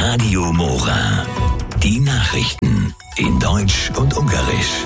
Radio Mora. Die Nachrichten in Deutsch und Ungarisch.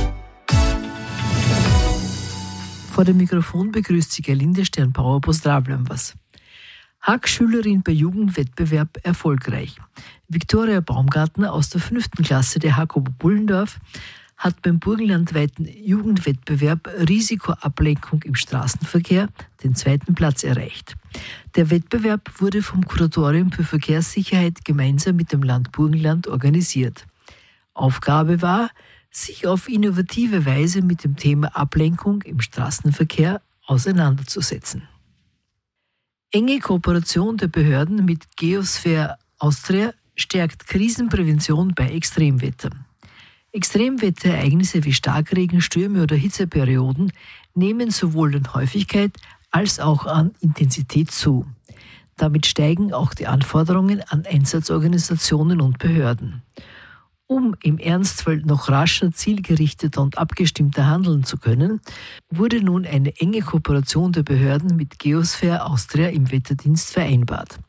Vor dem Mikrofon begrüßt sie Gerlinde Sternbauer. Pozdravljam vas. Hack-Schülerin bei Jugendwettbewerb erfolgreich. Viktoria Baumgartner aus der 5. Klasse der Hakobo Bullendorf hat beim burgenlandweiten Jugendwettbewerb Risikoablenkung im Straßenverkehr den 2. Platz erreicht. Der Wettbewerb wurde vom Kuratorium für Verkehrssicherheit gemeinsam mit dem Land Burgenland organisiert. Aufgabe war, sich auf innovative Weise mit dem Thema Ablenkung im Straßenverkehr auseinanderzusetzen. Enge Kooperation der Behörden mit Geosphere Austria stärkt Krisenprävention bei Extremwetter. Extremwetterereignisse wie Starkregen, Stürme oder Hitzeperioden nehmen sowohl an Häufigkeit als auch an Intensität zu. Damit steigen auch die Anforderungen an Einsatzorganisationen und Behörden. Um im Ernstfall noch rascher, zielgerichteter und abgestimmter handeln zu können, wurde nun eine enge Kooperation der Behörden mit Geosphere Austria im Wetterdienst vereinbart.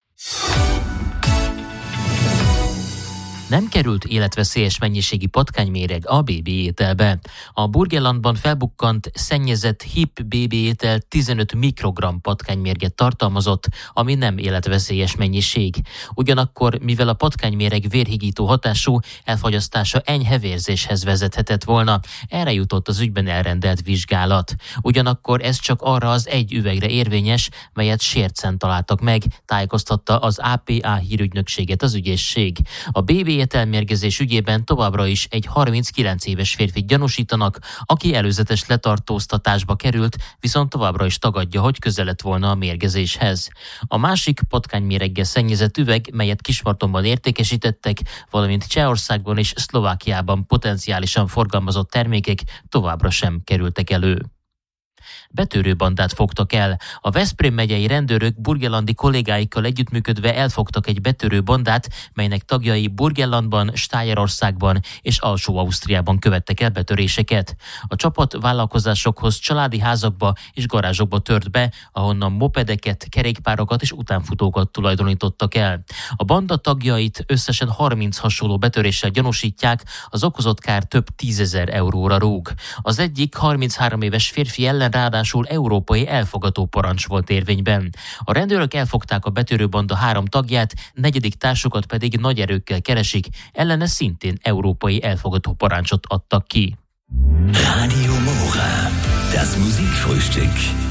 Nem került életveszélyes mennyiségi patkányméreg a BB ételbe. A Burgenlandban felbukkant szennyezett HIP BB étel 15 mikrogramm patkánymérget tartalmazott, ami nem életveszélyes mennyiség. Ugyanakkor, mivel a patkányméreg vérhigító hatású, elfogyasztása enyhe vérzéshez vezethetett volna, erre jutott az ügyben elrendelt vizsgálat. Ugyanakkor ez csak arra az egy üvegre érvényes, melyet Sércen találtak meg, tájékoztatta az APA hírügynökséget az ügyészség. A BB ételmérgezés ügyében továbbra is egy 39 éves férfit gyanúsítanak, aki előzetes letartóztatásba került, viszont továbbra is tagadja, hogy közel lett volna a mérgezéshez. A másik patkányméreggel szennyezett üveg, melyet Kismartonban értékesítettek, valamint Csehországban és Szlovákiában potenciálisan forgalmazott termékek továbbra sem kerültek elő. Betörő bandát fogtak el. A Veszprém megyei rendőrök burgenlandi kollégáikkal együttműködve elfogtak egy betörő bandát, melynek tagjai Burgenlandban, Stájerországban és Alsó-Ausztriában követtek el betöréseket. A csapat vállalkozásokhoz, családi házakba és garázsokba tört be, ahonnan mopedeket, kerékpárokat és utánfutókat tulajdonítottak el. A banda tagjait összesen 30 hasonló betöréssel gyanúsítják, az okozott kár több 10 000 euróra rúg. Az egyik 33 éves férfi ellen ráadásul európai elfogató parancs volt érvényben. A rendőrök elfogták a betörőbanda 3 tagját, 4. társukat pedig nagy erőkkel keresik, ellene szintén európai elfogató parancsot adtak ki. Radio Mora, das Musikfrühstück.